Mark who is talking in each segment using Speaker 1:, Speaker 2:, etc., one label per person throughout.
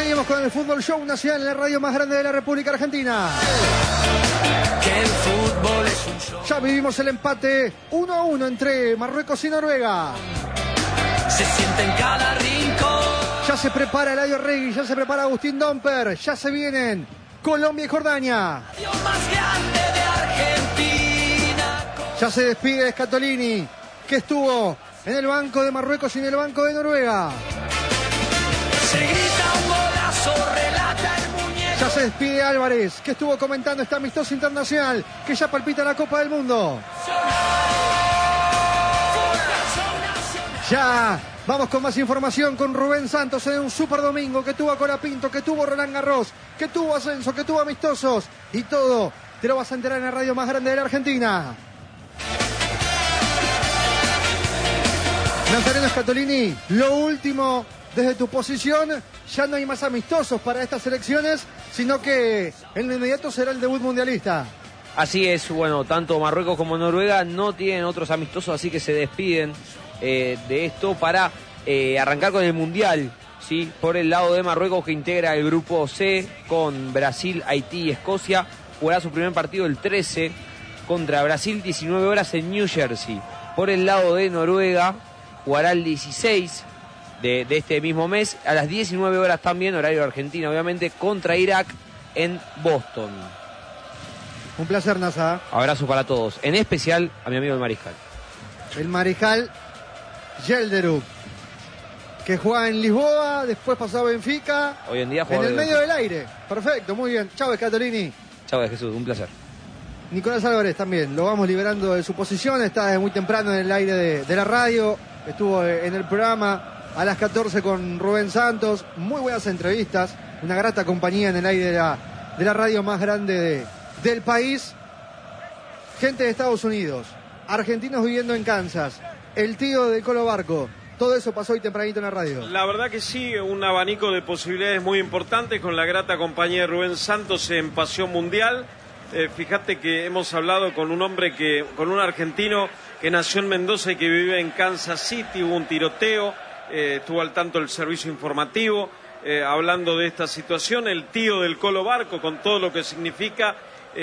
Speaker 1: Seguimos con el Fútbol Show Nacional en la radio más grande de la República Argentina.
Speaker 2: Que el fútbol es un show.
Speaker 1: Ya vivimos el empate 1-1 entre Marruecos y Noruega.
Speaker 2: Se siente en cada rincón.
Speaker 1: Ya se prepara Eladio Regui, ya se prepara Agustín Domper, ya se vienen Colombia y Jordania.
Speaker 2: Dios más grande de Argentina.
Speaker 1: Ya se despide Scatolini, que estuvo en el banco de Marruecos y en el banco de Noruega.
Speaker 2: Se grita un golazo, relata el muñeco.
Speaker 1: Ya se despide Álvarez, que estuvo comentando este amistoso internacional, que ya palpita la Copa del Mundo. Ya vamos con más información con Rubén Santos en un super domingo que tuvo a Colapinto, que tuvo Roland Garros, que tuvo ascenso, que tuvo amistosos y todo te lo vas a enterar en la radio más grande de la Argentina. Nazareno Scatolini, lo último desde tu posición, ya no hay más amistosos para estas elecciones, sino que en lo inmediato será el debut mundialista.
Speaker 3: Así es, bueno, tanto Marruecos como Noruega no tienen otros amistosos, así que se despiden de esto para arrancar con el Mundial, ¿sí? Por el lado de Marruecos, que integra el grupo C con Brasil, Haití y Escocia, jugará su primer partido el 13 contra Brasil, 19 horas en New Jersey. Por el lado de Noruega, jugará el 16 de este mismo mes, a las 19 horas también, horario de Argentina, obviamente, contra Irak en Boston.
Speaker 1: Un placer, Nasa.
Speaker 3: Abrazo para todos, en especial a mi amigo el Mariscal.
Speaker 1: El Mariscal Yelderuk, que juega en Lisboa, después pasó a Benfica.
Speaker 3: Hoy en día juega
Speaker 1: en el medio del aire. Perfecto, muy bien. Chau, Scatolini.
Speaker 3: Chau, Jesús, un placer.
Speaker 1: Nicolás Álvarez también, lo vamos liberando de su posición, está desde muy temprano en el aire de la radio, estuvo en el programa a las 14 con Rubén Santos, muy buenas entrevistas, una grata compañía en el aire de la radio más grande del país. Gente de Estados Unidos, argentinos viviendo en Kansas, el tío de Colo Barco, todo eso pasó hoy tempranito en la radio.
Speaker 4: La verdad que sí, un abanico de posibilidades muy importantes con la grata compañía de Rubén Santos en Pasión Mundial. Fíjate que hemos hablado con un hombre con un argentino que nació en Mendoza y que vive en Kansas City, hubo un tiroteo, estuvo al tanto del servicio informativo, hablando de esta situación, el tío del Colo Barco, con todo lo que significa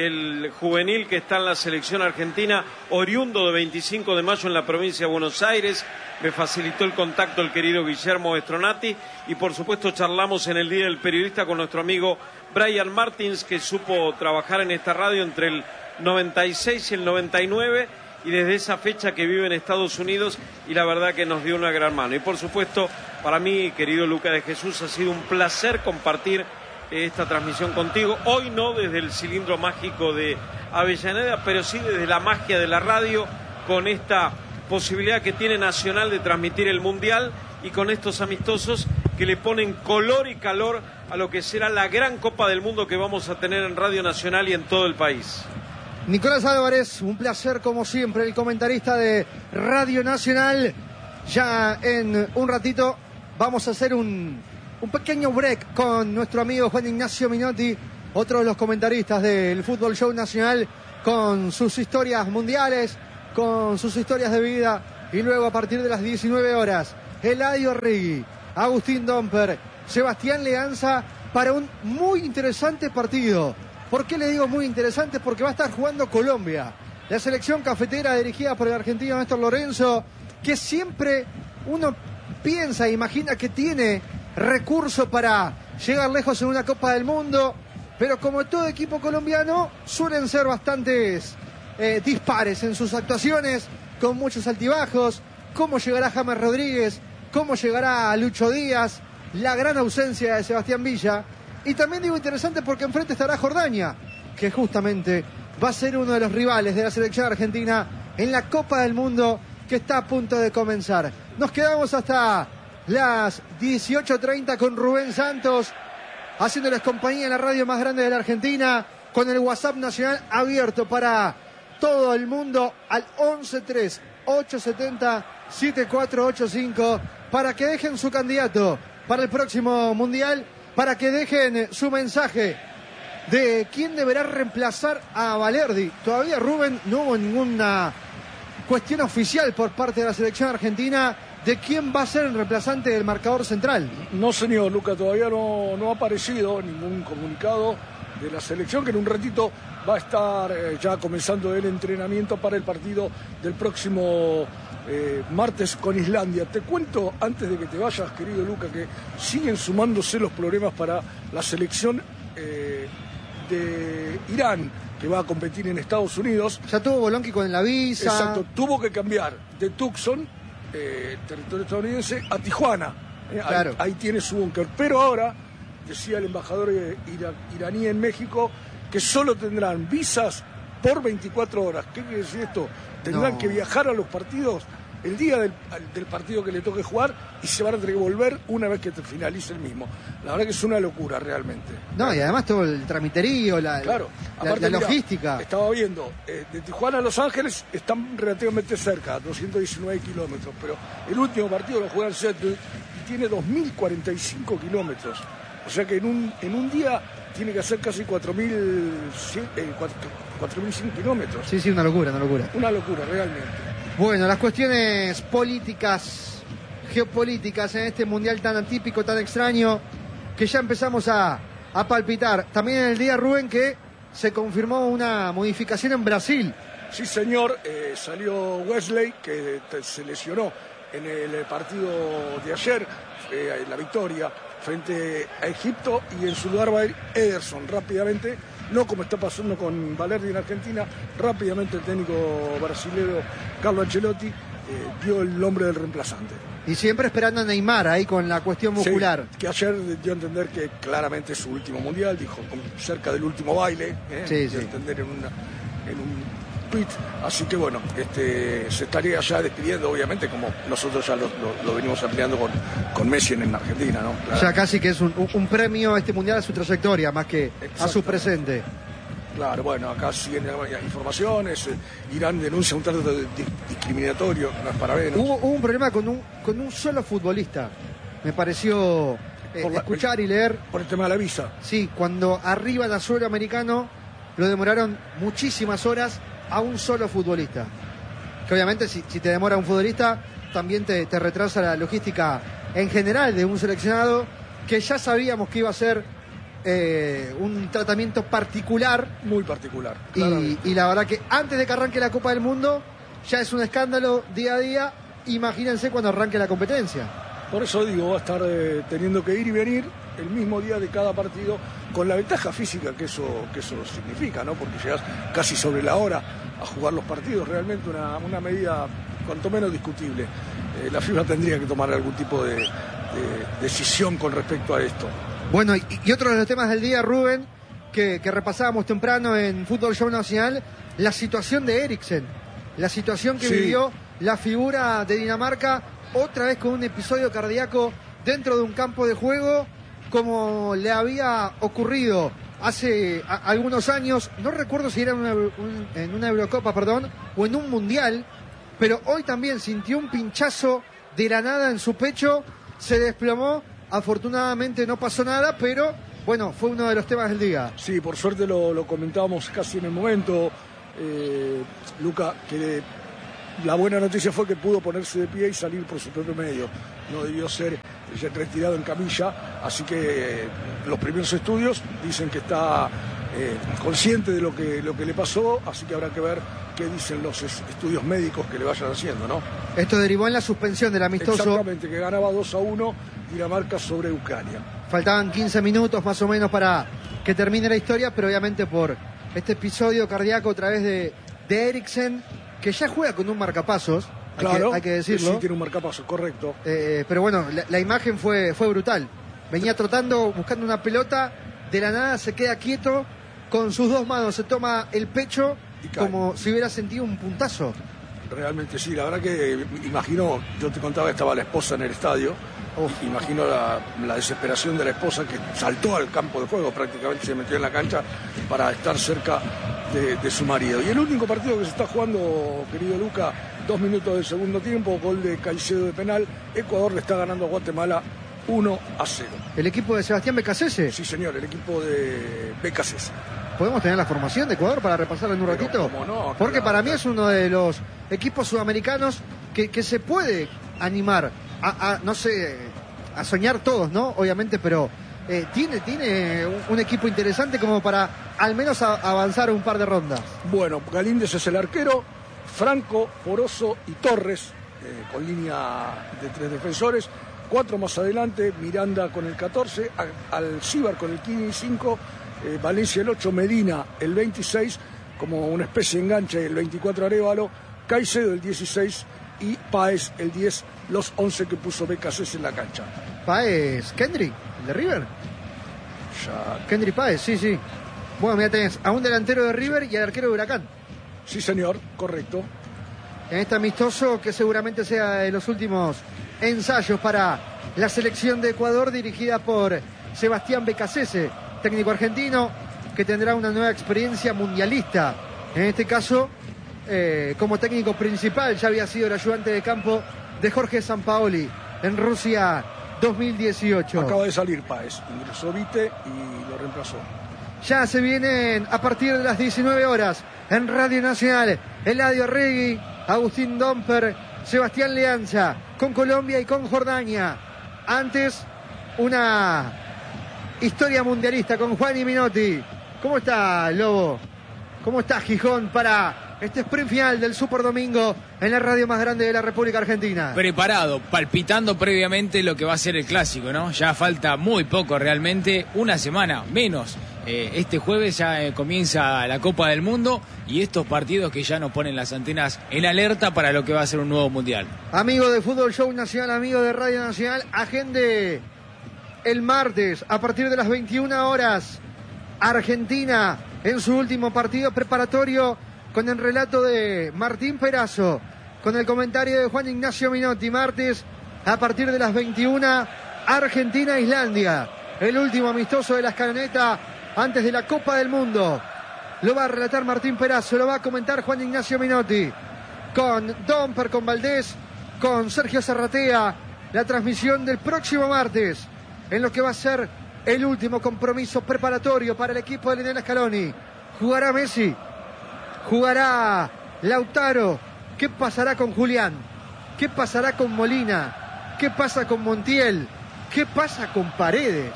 Speaker 4: el juvenil que está en la selección argentina, oriundo de 25 de mayo en la provincia de Buenos Aires. Me facilitó el contacto el querido Guillermo Estronati y por supuesto charlamos en el Día del Periodista con nuestro amigo Brian Martins, que supo trabajar en esta radio entre el 96 y el 99 y desde esa fecha que vive en Estados Unidos, y la verdad que nos dio una gran mano. Y por supuesto, para mí, querido Luca de Jesús, ha sido un placer compartir esta transmisión contigo. Hoy no desde el cilindro mágico de Avellaneda, pero sí desde la magia de la radio, con esta posibilidad que tiene Nacional de transmitir el Mundial y con estos amistosos que le ponen color y calor a lo que será la gran Copa del Mundo que vamos a tener en Radio Nacional y en todo el país.
Speaker 1: Nicolás Álvarez, un placer como siempre, el comentarista de Radio Nacional. Ya en un ratito vamos a hacer un pequeño break con nuestro amigo Juan Ignacio Minotti, otro de los comentaristas del Fútbol Show Nacional, con sus historias mundiales, con sus historias de vida, y luego a partir de las 19 horas, Eladio Regui, Agustín Domper, Sebastián Leanza, para un muy interesante partido. ¿Por qué le digo muy interesante? Porque va a estar jugando Colombia, la selección cafetera dirigida por el argentino Néstor Lorenzo, que siempre uno piensa e imagina que tiene recurso para llegar lejos en una Copa del Mundo, pero como todo equipo colombiano suelen ser bastantes dispares en sus actuaciones, con muchos altibajos. ¿Cómo llegará James Rodríguez? ¿Cómo llegará Lucho Díaz? La gran ausencia de Sebastián Villa. Y también digo interesante porque enfrente estará Jordania, que justamente va a ser uno de los rivales de la selección argentina en la Copa del Mundo que está a punto de comenzar. Nos quedamos hasta las 18:30 con Rubén Santos, haciéndoles compañía en la radio más grande de la Argentina, con el WhatsApp nacional abierto para todo el mundo al 11-3-870-7485 para que dejen su candidato para el próximo Mundial, para que dejen su mensaje de quién deberá reemplazar a Valerdi. Todavía, Rubén, no hubo ninguna cuestión oficial por parte de la selección argentina de quién va a ser el reemplazante del marcador central.
Speaker 5: No, señor, Luca, todavía no ha aparecido ningún comunicado de la selección, que en un ratito va a estar ya comenzando el entrenamiento para el partido del próximo martes con Islandia. Te cuento, antes de que te vayas, querido Luca, que siguen sumándose los problemas para la selección de Irán, que va a competir en Estados Unidos.
Speaker 1: Ya tuvo Bolonqui con la visa.
Speaker 5: Exacto, tuvo que cambiar de Tucson, territorio estadounidense, a Tijuana.
Speaker 1: Claro.
Speaker 5: Ahí tiene su búnker. Pero ahora, decía el embajador iraní en México, que solo tendrán visas por 24 horas. ¿Qué quiere decir esto? Tendrán que viajar a los partidos el día del partido que le toque jugar y se van a tener que volver una vez que finalice el mismo. La verdad que es una locura realmente.
Speaker 1: No, y además todo el tramiterío, la logística.
Speaker 5: Estaba viendo, de Tijuana a Los Ángeles están relativamente cerca, 219 kilómetros, pero el último partido lo juega en Seattle y tiene 2.045 kilómetros. O sea que en un día tiene que hacer casi 4.100 kilómetros.
Speaker 1: Sí, una locura.
Speaker 5: Una locura, realmente.
Speaker 1: Bueno, las cuestiones políticas, geopolíticas en este mundial tan atípico, tan extraño, que ya empezamos a palpitar. También en el día, Rubén, que se confirmó una modificación en Brasil.
Speaker 5: Sí, señor, salió Wesley, que se lesionó en el partido de ayer, en la victoria frente a Egipto, y en su lugar va a ir Ederson rápidamente, no como está pasando con Valerdi en Argentina. Rápidamente el técnico brasileño Carlo Ancelotti dio el nombre del reemplazante.
Speaker 1: Y siempre esperando a Neymar ahí con la cuestión muscular.
Speaker 5: Sí, que ayer dio a entender que claramente es su último mundial, dijo cerca del último baile, dio a entender en un tweet. Así que bueno, se estaría ya despidiendo, obviamente, como nosotros ya lo venimos ampliando con Messi en Argentina, ¿no? Claro.
Speaker 1: Ya casi que es un premio a este mundial a su trayectoria, más que a su presente.
Speaker 5: Claro, bueno, acá siguen informaciones. Irán denuncia un trato discriminatorio, no es para ver.
Speaker 1: Hubo un problema con un solo futbolista. Me pareció escuchar y leer.
Speaker 5: Por el tema de la visa.
Speaker 1: Sí, cuando arriba del suelo americano lo demoraron muchísimas horas a un solo futbolista. Que obviamente si te demora un futbolista, también te retrasa la logística en general de un seleccionado, que ya sabíamos que iba a ser un tratamiento particular.
Speaker 5: Muy particular.
Speaker 1: Y la verdad que antes de que arranque la Copa del Mundo, ya es un escándalo día a día. Imagínense cuando arranque la competencia.
Speaker 5: Por eso digo, va a estar teniendo que ir y venir el mismo día de cada partido, con la ventaja física que eso significa, ¿no? Porque llegas casi sobre la hora a jugar los partidos. Realmente una medida cuanto menos discutible. La FIFA tendría que tomar algún tipo de decisión con respecto a esto.
Speaker 1: Bueno, y otro de los temas del día, Rubén, que repasábamos temprano en Fútbol Show Nacional, la situación de Eriksen, la situación que vivió la figura de Dinamarca, otra vez con un episodio cardíaco dentro de un campo de juego, como le había ocurrido hace algunos años. No recuerdo si era en una Eurocopa, o en un Mundial, pero hoy también sintió un pinchazo de la nada en su pecho, se desplomó. Afortunadamente no pasó nada, pero bueno, fue uno de los temas del día.
Speaker 5: Sí, por suerte lo comentábamos casi en el momento, Luca, que la buena noticia fue que pudo ponerse de pie y salir por su propio medio. No debió ser ya retirado en camilla, así que los primeros estudios dicen que está consciente de lo que le pasó, así que habrá que ver qué dicen los estudios médicos que le vayan haciendo, ¿no?
Speaker 1: Esto derivó en la suspensión del amistoso.
Speaker 5: Exactamente, que ganaba 2-1 Dinamarca sobre Ucrania.
Speaker 1: Faltaban 15 minutos más o menos para que termine la historia, pero obviamente por este episodio cardíaco a través de Eriksen, que ya juega con un marcapasos, hay que decirlo.
Speaker 5: Sí, tiene un marcapasos, correcto.
Speaker 1: Pero bueno, la imagen fue brutal. Venía trotando, buscando una pelota, de la nada se queda quieto, con sus dos manos se toma el pecho como si hubiera sentido un puntazo.
Speaker 5: Realmente sí, la verdad que imagino, yo te contaba que estaba la esposa en el estadio, imagino la desesperación de la esposa, que saltó al campo de juego, prácticamente se metió en la cancha para estar cerca de su marido. Y el único partido que se está jugando, querido Luca, 2 minutos del segundo tiempo, gol de Caicedo de penal, Ecuador le está ganando a Guatemala 1-0.
Speaker 1: ¿El equipo de Sebastián Becasese?
Speaker 5: Sí, señor, el equipo de Becasese.
Speaker 1: ¿Podemos tener la formación de Ecuador para repasarla en un ratito?
Speaker 5: ¿Cómo no?
Speaker 1: Porque para mí es uno de los equipos sudamericanos que se puede animar, no sé, a soñar todos, ¿no? Obviamente, pero tiene un equipo interesante como para al menos avanzar un par de rondas.
Speaker 5: Bueno, Galíndez es el arquero, Franco, Poroso y Torres, con línea de 3 defensores. 4 más adelante, Miranda con el 14, Alcíbar con el 15 y 5, Valencia el 8, Medina el 26, como una especie de enganche, el 24 Arévalo, Caicedo el 16 y Páez el 10, los 11 que puso Becasés en la cancha.
Speaker 1: Páez, Kendrick, el de River. Kendrick Páez, sí. Bueno, mira, tenés a un delantero de River y al arquero de Huracán.
Speaker 5: Sí, señor, correcto.
Speaker 1: En este amistoso que seguramente sea de los últimos ensayos para la selección de Ecuador, dirigida por Sebastián Becasese, técnico argentino que tendrá una nueva experiencia mundialista. En este caso, como técnico principal, ya había sido el ayudante de campo de Jorge Sampaoli en Rusia 2018.
Speaker 5: Acaba de salir Páez, ingresó Vite y lo reemplazó.
Speaker 1: Ya se vienen a partir de las 19 horas en Radio Nacional Eladio Arregui, Agustín Domper, Sebastián Leanza, con Colombia y con Jordania. Antes, una historia mundialista con Juan y Minotti. ¿Cómo está, Lobo? ¿Cómo está Gijón para este sprint final del Super Domingo en la radio más grande de la República Argentina?
Speaker 6: Preparado, palpitando previamente lo que va a ser el clásico, ¿no? Ya falta muy poco realmente, una semana menos. Este jueves ya comienza la Copa del Mundo y estos partidos que ya nos ponen las antenas en alerta para lo que va a ser un nuevo mundial.
Speaker 1: Amigo de Fútbol Show Nacional, amigo de Radio Nacional, agende el martes a partir de las 21 horas. Argentina en su último partido preparatorio con el relato de Martín Perazo, con el comentario de Juan Ignacio Minotti. Martes a partir de las 21, Argentina-Islandia, el último amistoso de la escaloneta antes de la Copa del Mundo. Lo va a relatar Martín Perazo, lo va a comentar Juan Ignacio Minotti, con Domper, con Valdés, con Sergio Zarratea. La transmisión del próximo martes, en lo que va a ser el último compromiso preparatorio para el equipo de Lionel Scaloni. Jugará Messi, jugará Lautaro. ¿Qué pasará con Julián? ¿Qué pasará con Molina? ¿Qué pasa con Montiel? ¿Qué pasa con Paredes?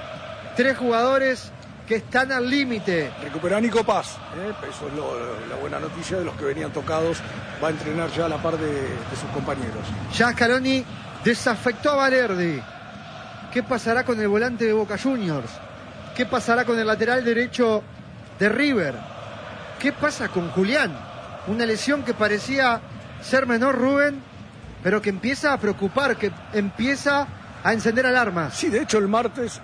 Speaker 1: 3 jugadores que están al límite.
Speaker 5: Recupera Nico Paz, eso es la buena noticia de los que venían tocados. Va a entrenar ya a la par de sus compañeros.
Speaker 1: Ya Scaloni desafectó a Valerdi. ¿Qué pasará con el volante de Boca Juniors? ¿Qué pasará con el lateral derecho de River? ¿Qué pasa con Julián? Una lesión que parecía ser menor, Rubén, pero que empieza a preocupar, que empieza a encender alarmas.
Speaker 5: Sí, de hecho el martes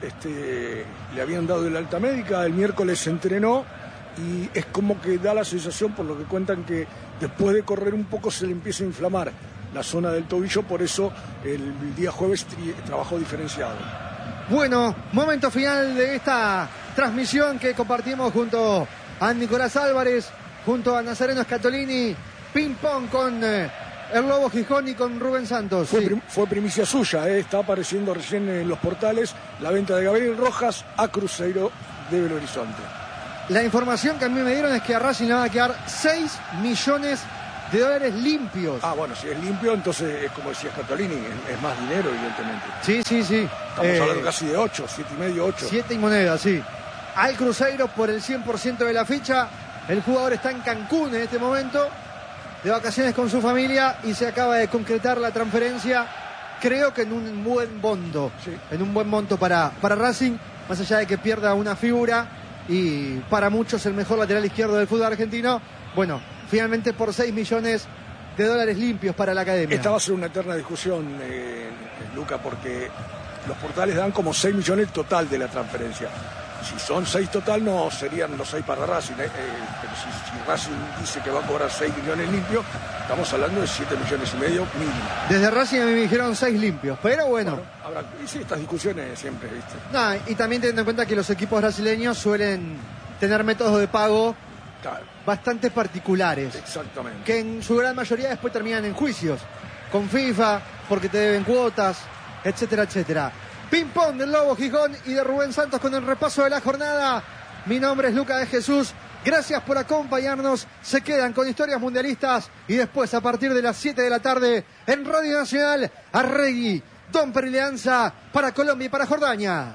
Speaker 5: le habían dado el alta médica, el miércoles se entrenó y es como que da la sensación, por lo que cuentan, que después de correr un poco se le empieza a inflamar la zona del tobillo, por eso el día jueves trabajó diferenciado.
Speaker 1: Bueno, momento final de esta transmisión que compartimos junto a Nicolás Álvarez, junto a Nazareno Scatolini, ping pong con el Lobo Gijón y con Rubén Santos.
Speaker 5: Fue primicia suya, está apareciendo recién en los portales la venta de Gabriel Rojas a Cruzeiro de Belo Horizonte.
Speaker 1: La información que a mí me dieron es que a Racing le van a quedar 6 millones de dólares limpios.
Speaker 5: Ah, bueno, si es limpio, entonces es como decía Scatolini, es más dinero, evidentemente.
Speaker 1: Sí.
Speaker 5: Estamos hablando casi de 8, 7,5, 8.
Speaker 1: 7 y moneda, sí. Al Cruzeiro por el 100% de la ficha. El jugador está en Cancún en este momento, de vacaciones con su familia, y se acaba de concretar la transferencia, creo que en un buen monto. Sí. En un buen monto para Racing, más allá de que pierda una figura y para muchos el mejor lateral izquierdo del fútbol argentino. Bueno, finalmente por 6 millones de dólares limpios para la academia.
Speaker 5: Esta va a ser una eterna discusión, Luca, porque los portales dan como 6 millones el total de la transferencia. Si son 6 total, no serían los 6 para Racing. Pero si Racing dice que va a cobrar 6 millones limpios, estamos hablando de 7,5 millones mínimo.
Speaker 1: Desde Racing me dijeron 6 limpios, pero bueno.
Speaker 5: Y sí, estas discusiones siempre, ¿viste?
Speaker 1: No, y también teniendo en cuenta que los equipos brasileños suelen tener métodos de pago bastante particulares.
Speaker 5: Exactamente.
Speaker 1: Que en su gran mayoría después terminan en juicios con FIFA, porque te deben cuotas, etcétera, etcétera. Ping-pong del Lobo Gijón y de Rubén Santos con el repaso de la jornada. Mi nombre es Lucas de Jesús. Gracias por acompañarnos. Se quedan con Historias Mundialistas y después a partir de las 7 de la tarde en Radio Nacional, Arregui, Domper y Leanza para Colombia y para Jordania.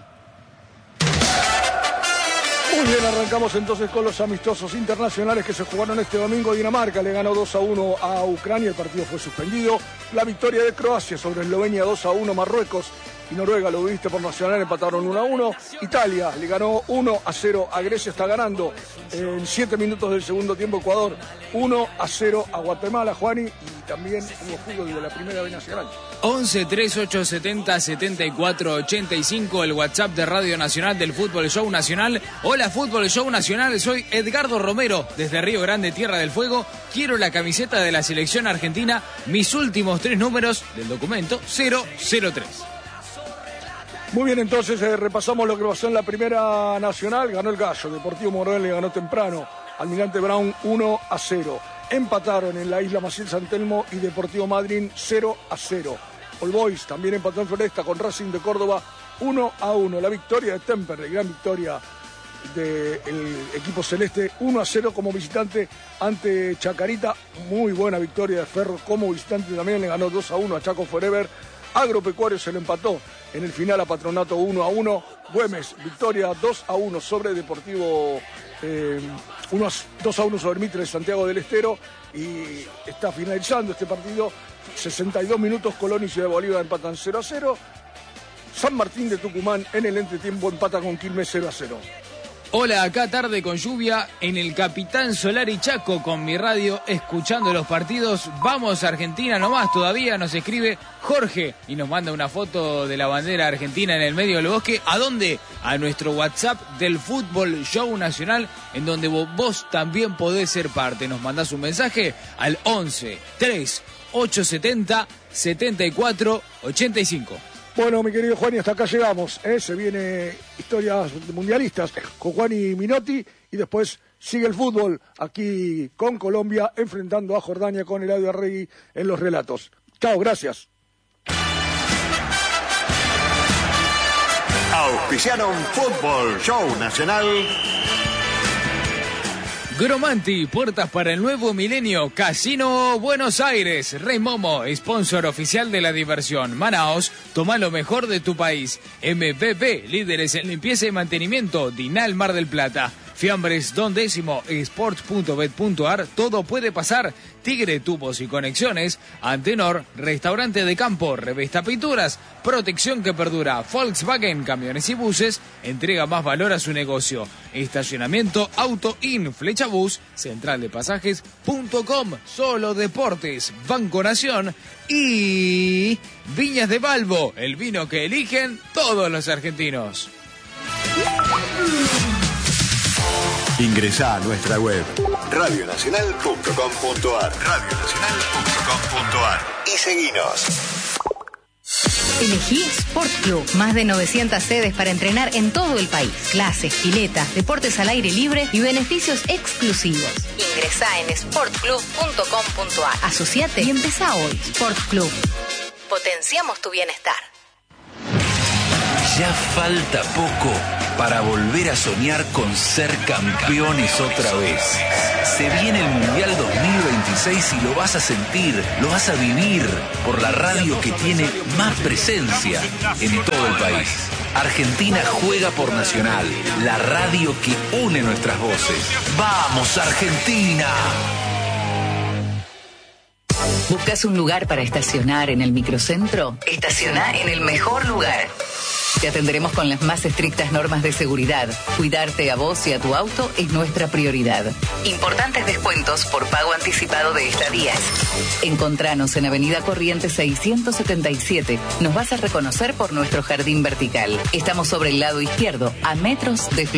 Speaker 5: Muy bien, arrancamos entonces con los amistosos internacionales que se jugaron este domingo. Dinamarca le ganó 2-1 a Ucrania, el partido fue suspendido. La victoria de Croacia sobre Eslovenia 2-1, Marruecos y Noruega, lo viste por Nacional, empataron 1-1. Italia le ganó 1-0 a Grecia, está ganando en 7 minutos del segundo tiempo. Ecuador 1-0 a Guatemala, Juani, y también hubo fútbol de la Primera B Nacional.
Speaker 6: 11 3870 7485, el WhatsApp de Radio Nacional del Fútbol Show Nacional. Hola Fútbol Show Nacional, soy Edgardo Romero desde Río Grande, Tierra del Fuego. Quiero la camiseta de la selección argentina, mis últimos 3 números del documento 003.
Speaker 5: Muy bien, entonces repasamos lo que pasó en la Primera Nacional. Ganó el Gallo, Deportivo Morón le ganó temprano, Almirante Brown 1-0. Empataron en la Isla Maciel San Telmo y Deportivo Madryn 0-0. All Boys también empató en Floresta con Racing de Córdoba 1-1. La victoria de Temperley, gran victoria del equipo celeste, 1-0 como visitante ante Chacarita. Muy buena victoria de Ferro como visitante, también le ganó 2-1 a Chaco Forever. Agropecuario se le empató en el final a Patronato 1-1. Güemes, victoria 2-1 sobre Deportivo, 2-1 sobre Mitre de Santiago del Estero. Y está finalizando este partido, 62 minutos, Colón y Ciudad Bolívar empatan 0-0. San Martín de Tucumán en el entretiempo empata con Quilmes 0-0.
Speaker 6: Hola, acá tarde con lluvia en el Capitán Solari Chaco con mi radio, escuchando los partidos. Vamos Argentina nomás, todavía nos escribe Jorge y nos manda una foto de la bandera argentina en el medio del bosque. ¿A dónde? A nuestro WhatsApp del Fútbol Show Nacional, en donde vos también podés ser parte. Nos mandás un mensaje al 11 3 870 74 85.
Speaker 5: Bueno, mi querido Juan, y hasta acá llegamos. Se viene Historias Mundialistas con Juan y Minotti, y después sigue el fútbol aquí con Colombia enfrentando a Jordania con Eladio Arregui en los relatos. Chao, gracias.
Speaker 7: Auspiciaron Fútbol Show Nacional.
Speaker 6: Gromanti, puertas para el nuevo milenio. Casino Buenos Aires. Rey Momo, sponsor oficial de la diversión. Manaos, toma lo mejor de tu país. MPP, líderes en limpieza y mantenimiento. Dinal Mar del Plata. Fiambres Don Décimo, sports.bet.ar, todo puede pasar. Tigre, tubos y conexiones. Antenor, restaurante de campo, revista pinturas, protección que perdura. Volkswagen, camiones y buses, entrega más valor a su negocio. Estacionamiento Auto In, Flechabús, centraldepasajes.com, Solo Deportes, Banco Nación y Viñas de Balbo, el vino que eligen todos los argentinos.
Speaker 7: Ingresá a nuestra web radionacional.com.ar y seguinos.
Speaker 8: Elegí Sport Club, más de 900 sedes para entrenar en todo el país. Clases, piletas, deportes al aire libre y beneficios exclusivos. Ingresá en sportclub.com.ar. Asociate y empezá hoy. Sport Club. Potenciamos tu bienestar.
Speaker 9: Ya falta poco para volver a soñar con ser campeones otra vez. Se viene el Mundial 2026 y lo vas a sentir, lo vas a vivir por la radio que tiene más presencia en todo el país. Argentina juega por Nacional, la radio que une nuestras voces. ¡Vamos, Argentina!
Speaker 8: ¿Buscas un lugar para estacionar en el microcentro? Estaciona en el mejor lugar. Te atenderemos con las más estrictas normas de seguridad. Cuidarte a vos y a tu auto es nuestra prioridad. Importantes descuentos por pago anticipado de estadías. Encontranos en Avenida Corrientes 677. Nos vas a reconocer por nuestro jardín vertical. Estamos sobre el lado izquierdo, a metros de